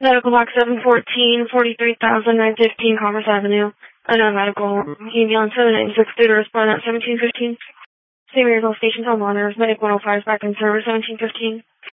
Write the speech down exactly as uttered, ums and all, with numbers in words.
Medical box seven fourteen, forty-three thousand nine fifteen Commerce Avenue. Unknown medical. Ambulance seven ninety-six due to respond at seventeen fifteen. Same Miracle Station, Home Monitors. Medic one oh five is back in service, seventeen fifteen.